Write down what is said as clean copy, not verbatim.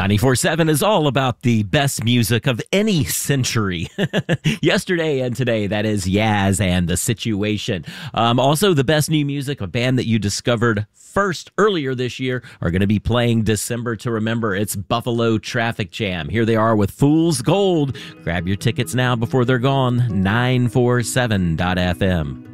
94.7 is all about the best music of any century. Yesterday and today, that is Yaz and The Situation. Also, the best new music, a band that you discovered first earlier this year, are going to be playing December to Remember. It's Buffalo Traffic Jam. Here they are with Fool's Gold. Grab your tickets now before they're gone. 947.fm.